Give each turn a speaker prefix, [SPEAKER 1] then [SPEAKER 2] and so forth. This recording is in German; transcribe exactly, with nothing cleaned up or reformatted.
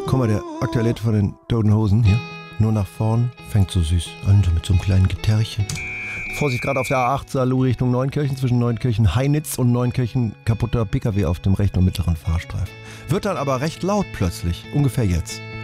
[SPEAKER 1] Guck mal, der aktuelle Hit von den Toten Hosen hier. Nur nach vorn, fängt so süß an, so mit so einem kleinen Gitarrchen. Vorsicht, gerade auf der A acht Saarlouis Richtung Neunkirchen, zwischen Neunkirchen Heinitz und Neunkirchen kaputter P K W auf dem rechten und mittleren Fahrstreifen. Wird dann aber recht laut plötzlich, ungefähr jetzt.